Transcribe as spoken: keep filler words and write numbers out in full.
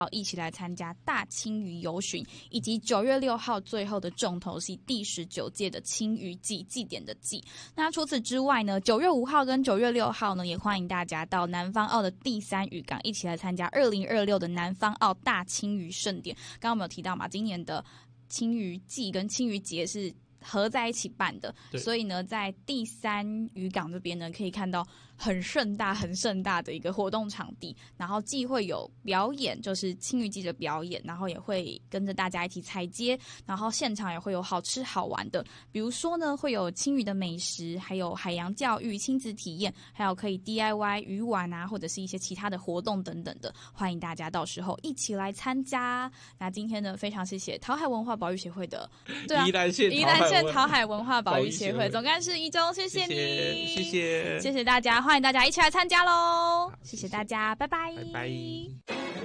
一起来参加大青鱼游巡，以及九月六号最后的重头戏第十九届的青鱼祭祭典的祭。那除此之外呢，九月五号跟九月六号呢，也欢迎大家到南方澳的第三渔港一起来参加二零二六的南方澳大青鱼盛典。刚刚我们有提到嘛，今年的青鱼祭跟青鱼节是合在一起办的，所以呢，在第三渔港这边呢，可以看到很盛大、很盛大的一个活动场地，然后既会有表演，就是青鱼季的表演，然后也会跟着大家一起踩街，然后现场也会有好吃好玩的，比如说呢，会有青鱼的美食，还有海洋教育、亲子体验，还有可以 D I Y 鱼玩啊，或者是一些其他的活动等等的，欢迎大家到时候一起来参加。那今天呢，非常谢谢桃海文化保育协会的，对啊， 宜兰县宜兰县桃海文化保育协会总干事一中，谢谢你， 谢谢， 谢谢大家，欢迎大家一起来参加喽！谢谢大家，拜拜， 拜拜。